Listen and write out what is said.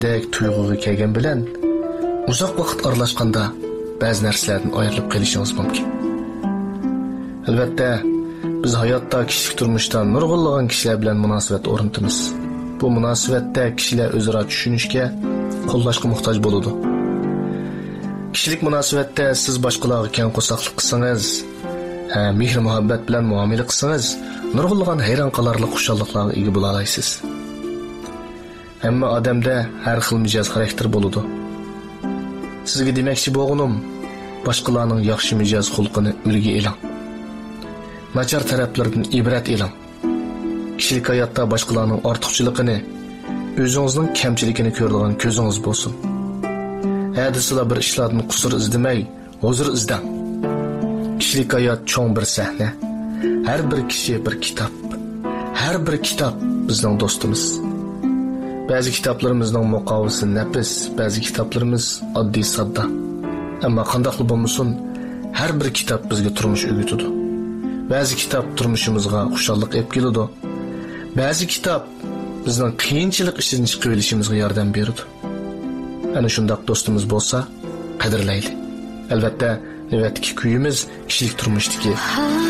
dek tuyg'uga kelgan bilan uzoq vaqt aralashganda ba'zi narsalardan ayrilib qolishingiz mumkin. Albatta, biz hayotda kishilik turmushda nurg'unlagan kishilar bilan munosabat o'rnatamiz. Bu munosabatda kishilar o'zaro tushunishga, qo'llashga muhtoj bo'ladi. Kishilik munosabatda siz boshqalarga keng qo'saqlik qilsangiz, mehr muhabbat bilan muomala qilsangiz, nurg'unlagan hayron qolarlik xushalliklarga ega bo'la olasiz. Hamma odamda har xil mijoz xarakter bo'ladi. Sizga demoqchi bo'lganim, boshqalarning yaxshi mijoz xulqini o'rga eling. Nachar taraflardan ibrat eling. Kishilik hayotda boshqalarning ortiqchiligini, o'zingizning kamchiligini ko'radigan ko'zingiz bo'lsin. Hadislar bir ishlardan qusur izlamay, huzur izlang. Kishilik hayot cho'ng bir sahna. Har bir kishi bir kitob. Har bir kitob bizning do'stimiz. Ba'zi kitoblarimizning muqovisi nafis, ba'zi kitoblarimiz oddiy sodda. Ammo qandoqli bo'lmasin, har bir kitob bizga turmush o'rgatadi. Ba'zi kitob turmushimizga xushallik olib keladi. Ba'zi kitob bizning qiyinchilik ishidan chiqib olishimizga yordam beradi. Ana shundoq do'stimiz bo'lsa, qadrlaylik. Albatta, navbatdagi kuyimiz kishilik turmushdagi